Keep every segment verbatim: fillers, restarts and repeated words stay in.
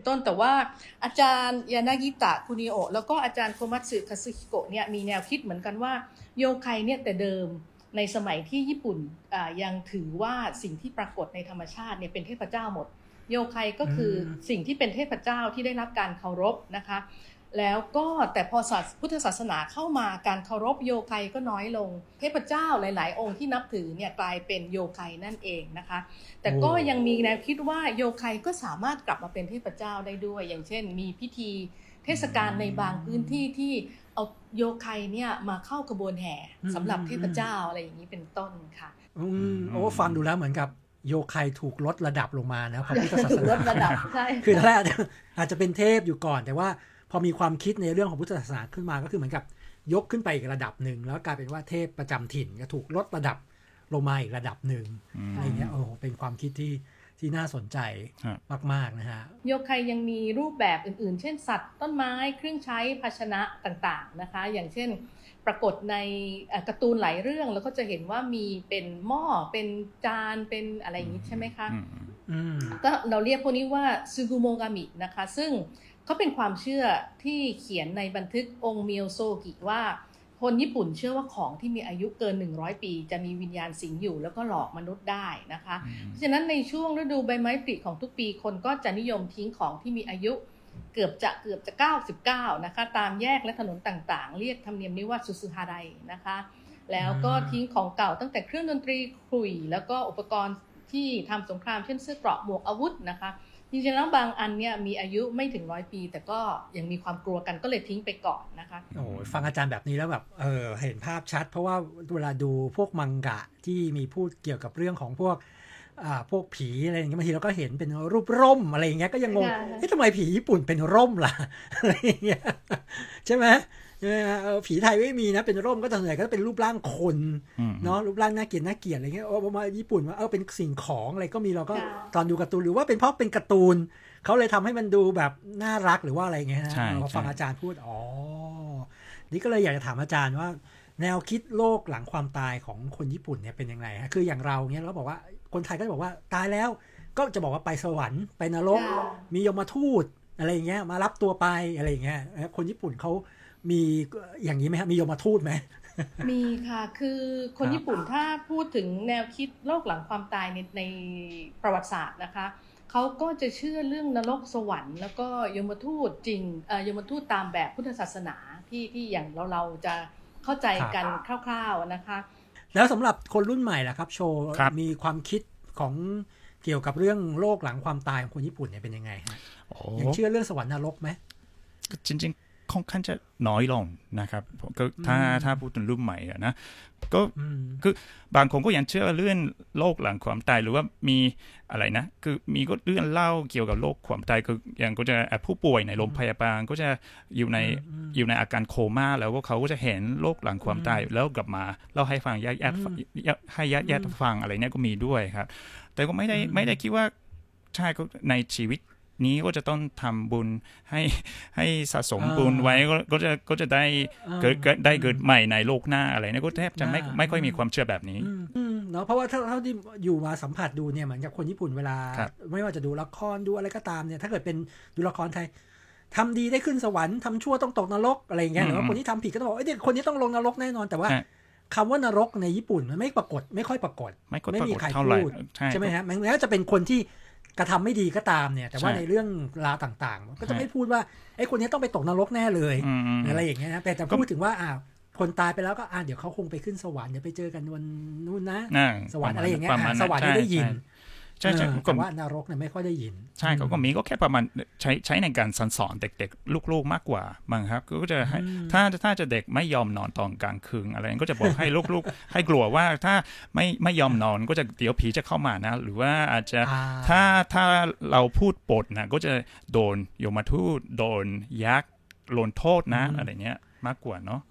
ต้นแต่ว่าอาจารย์ยานากิตะคุนิโอะแล้วก็อาจารย์โคมัตสึคาซึฮิโกะเนี่ยมีแนวคิดเหมือนกันว่าโยไคเนี่ยแต่เดิมในสมัยที่ญี่ปุ่นยังถือว่าสิ่งที่ปรากฏในธรรมชาติเนี่ยเป็นเทพเจ้าหมดโยไคก็คือสิ่งที่เป็นเทพเจ้าที่ได้รับการเคารพนะคะแล้วก็แต่พอพุทธศาสนาเข้ามาการเคารพโยไคก็น้อยลงเทพเจ้าหลายๆองค์ที่นับถือเนี่ยกลายเป็นโยไคนั่นเองนะคะแต่ก็ยังมีแนวคิดว่าโยไคก็สามารถกลับมาเป็นเทพเจ้าได้ด้วยอย่างเช่นมีพิธีเทศกาลในบางพื้นที่ที่เอาโยไคเนี่ยมาเข้ากระบวนแห่สำหรับเทพเจ้าอะไรอย่างนี้เป็นต้นค่ะอืมโอ้ฟังดูแล้วเหมือนกับโยไคถูกลดระดับลงมานะพระพุทธศาสนาลดระดับใช่คือตอนแรกอาจจะเป็นเทพอยู่ก่อนแต่ว่าพอมีความคิดในเรื่องของพุทธศาสนาขึ้นมาก็คือเหมือนกับยกขึ้นไปอีกระดับหนึ่งแล้วกลายเป็นว่าเทพประจำถิ่นก็ถูกลดระดับลงมาอีกระดับหนึ่งอะไรเงี้ยโอ้เป็นความคิดที่ที่น่าสนใจมากๆนะฮะโยไคยังมีรูปแบบอื่นๆเช่นสัตว์ต้นไม้เครื่องใช้ภาชนะต่างๆนะคะอย่างเช่นปรากฏในการ์ตูนหลายเรื่องแล้วก็จะเห็นว่ามีเป็นหม้อเป็นจานเป็นอะไรอย่างนี้ใช่ไหมคะก็เราเรียกพวกนี้ว่าซูกุโมกามินะคะซึ่งเขาเป็นความเชื่อที่เขียนในบันทึกองค์เมียวโซกิว่าคนญี่ปุ่นเชื่อว่าของที่มีอายุเกินหนึ่งร้อยปีจะมีวิญญาณสิงอยู่แล้วก็หลอกมนุษย์ได้นะคะเพราะฉะนั้นในช่วงฤดูใบไม้ผลิของทุกปีคนก็จะนิยมทิ้งของที่มีอายุเกือบจะเกือบจะเก้าสิบเก้านะคะตามแยกและถนนต่างๆเรียกธรรมเนียมนี้ว่าซุซุฮาไดนะคะแล้วก็ทิ้งของเก่าตั้งแต่เครื่องดนตรีขลุ่ยแล้วก็อุปกรณ์ที่ทำสงครามเช่นเสื้อเกราะหมวกอาวุธนะคะจริงๆแล้วบางอันเนี่ยมีอายุไม่ถึงร้อยปีแต่ก็ยังมีความกลัวกันก็เลยทิ้งไปก่อนนะคะโอ้ฟังอาจารย์แบบนี้แล้วแบบเออเห็นภาพชัดเพราะว่าเวลาดูพวกมังงะที่มีพูดเกี่ยวกับเรื่องของพวกอ่าพวกผีอะไรอย่างเงี้ยบางทีเราก็เห็นเป็นรูปร่มอะไรอย่างเงี้ยก็ยังงงเอ๊ะทำไมผีญี่ปุ่นเป็นร่มล่ะอะไรอย่างเงี้ยใช่ไหมใช่ไหมฮะผีไทยไม่มีนะเป็นร่มก็ส่วนใหญ่ก็เป็นรูปร่างคนเนาะรูปร่างน่าเกลียดน่าเกลียดอะไรเงี้ยโอ้มาญี่ปุ่นว่าเออเป็นสิ่งของอะไรก็มีเราก็ตอนดูการ์ตูนหรือว่าเป็นเพราะเป็นการ์ตูนเขาเลยทำให้มันดูแบบน่ารักหรือว่าอะไรเงี้ยนะเราฟังอาจารย์พูดอ๋อนี่ก็เลยอยากจะถามอาจารย์ว่าแนวคิดโลกหลังความตายของคนญี่ปุ่นเนี่ยเป็นยังไงฮะคืออย่างเราเนี่ยเราบอกว่าคนไทยก็จะบอกว่าตายแล้วก็จะบอกว่าไปสวรรค์ไปนรกมียมทูตอะไรอย่างเงี้ยมารับตัวไปอะไรอย่างเงี้ยคนญี่ปุ่นเขามีอย่างนี้ไหมครับมียมทูตไหมมีค่ะคือคนญี่ปุ่นถ้าพูดถึงแนวคิดโลกหลังความตายในในประวัติศาสตร์นะคะเขาก็จะเชื่อเรื่องนรกสวรรค์แล้วก็ยมทูตจริงเอ่อยมทูตตามแบบพุทธศาสนาที่ที่อย่างเราเราจะเข้าใจกันคร่าวๆนะคะแล้วสำหรับคนรุ่นใหม่ล่ะครับโชว์มีความคิดของเกี่ยวกับเรื่องโลกหลังความตายของคนญี่ปุ่นเนี่ยเป็นยังไงฮะยังเชื่อเรื่องสวรรค์นรกไหมจริงๆค่อนข้างจะน้อยลงนะครับก็ถ้าถ้าพูดถึงรุ่นใหม่อะนะก็คือบางคนก็ยังเชื่อเรื่องโลกหลังความตายหรือว่ามีอะไรนะคือมีก็เรื่องเล่าเกี่ยวกับโลกความตายคืออย่างก็จะผู้ป่วยในโรงพยาบาลก็จะอยู่ในอยู่ในอาการโคม่าแล้วก็เขาก็จะเห็นโลกหลังความตายแล้วกลับมาเล่าให้ฟังญาติให้ญาติญาติฟังอะไรเนี่ยก็มีด้วยครับแต่ก็ไม่ได้ไม่ได้คิดว่าใช่ก็ในชีวิตนี้ก็จะต้องทำบุญให้ให้สะสมบุญไว้ก็จะก็จะได้เกิดได้เกิดใหม่ในโลกหน้าอะไรเนี่ยก็แทบจะไม่ไม่ค่อยมีความเชื่อแบบนี้เนาะเพราะว่าเท่าที่อยู่มาสัมผัสดูเนี่ยเหมือนกับคนญี่ปุ่นเวลาไม่ว่าจะดูละครดูอะไรก็ตามเนี่ยถ้าเกิดเป็นดูละครไทยทำดีได้ขึ้นสวรรค์ทำชั่วต้องตกนรกอะไรอย่างเงี้ยหรือว่าคนที่ทำผิดก็ต้องบอกเอ้ยคนนี้ต้องลงนรกแน่นอนแต่ว่าคำว่านรกในญี่ปุ่นมันไม่ปรากฏไม่ค่อยปรากฏไม่มีใครพูดใช่ไหมฮะแม้ว่าจะเป็นคนที่กระทำไม่ดีก็ตามเนี่ยแต่ว่าในเรื่องราวต่างๆก็จะไม่พูดว่าไอ้คนนี้ต้องไปตกนรกแน่เลยอะไรอย่างเงี้ยนะแต่จะพูดถึงว่าอ่าคนตายไปแล้วก็อ่าเดี๋ยวเขาคงไปขึ้นสวรรค์เดี๋ยวไปเจอกันวันนู้นนะสวรรค์อะไรอย่างเงี้ยสวรรค์ที่ได้ยินใช่ๆแต่ว่านรกเนี่ยไม่ค่อยได้ยินใช่เขาก็มีก็แค่ประมาณใช้ใช้ในการสอนเด็กๆลูกๆมากกว่ามั้งครับก็จะให้ถ้าถ้าจะเด็กไม่ยอมนอนตอนกลางคืนอะไรก็จะบอกให้ลูกๆให้กลัวว่าถ้าไม่ไม่ยอมนอนก็จะเดี๋ยวผีจะเข้ามานะหรือว่าอาจจะถ้าถ้าเราพูดปดนะก็จะโดนยมทูตโดนยักษ์ลงโทษนะอะไรเงี้ยมากกว่าเนาะ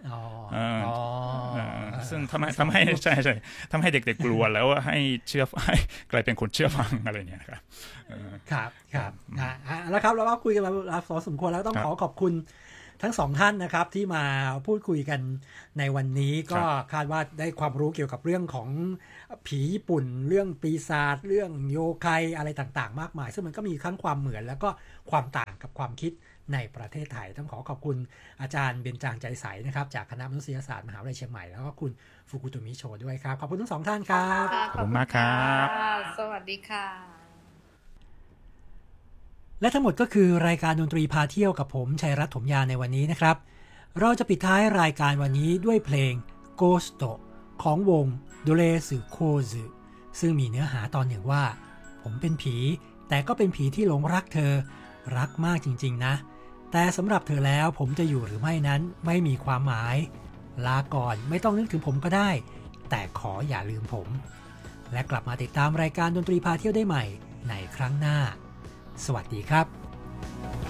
ซึ่งทำให้ทำให้ใช่ใช่ทำให้เด็กๆกลัวแล้วให้เชื่อให้กลายเป็นคนเชื่อฟังอะไรเงี้ยครับครับครับอ่าแล้วครับเราก็คุยกันมาพอสมควรแล้วต้องขอขอบคุณทั้งสองท่านนะครับที่มาพูดคุยกันในวันนี้ก็คาดว่าได้ความรู้เกี่ยวกับเรื่องของผีญี่ปุ่นเรื่องปีศาจเรื่องโยไคอะไรต่างๆมากมายซึ่งมันก็มีทั้งความเหมือนแล้วก็ความต่างกับความคิดในประเทศไทยต้องขอขอบคุณอาจารย์เบญจางใจใสนะครับจากคณะมนุษยศาสตร์มหาวิทยาลัยเชียงใหม่แล้วก็คุณฟุกุโตมิโชด้วยครับขอบคุณทั้งสองท่านครับขอบคุณมากครับสวัสดีค่ะและทั้งหมดก็คือรายการดนตรีพาเที่ยวกับผมชัยรัตน์ถมยาในวันนี้นะครับเราจะปิดท้ายรายการวันนี้ด้วยเพลง Ghost ของวง โดเรสึโคซึซึ่งมีเนื้อหาตอนหนึ่งว่าผมเป็นผีแต่ก็เป็นผีที่หลงรักเธอรักมากจริงๆนะแต่สำหรับเธอแล้วผมจะอยู่หรือไม่นั้นไม่มีความหมายลาก่อนไม่ต้องนึกถึงผมก็ได้แต่ขออย่าลืมผมและกลับมาติดตามรายการดนตรีพาเที่ยวได้ใหม่ในครั้งหน้าสวัสดีครับ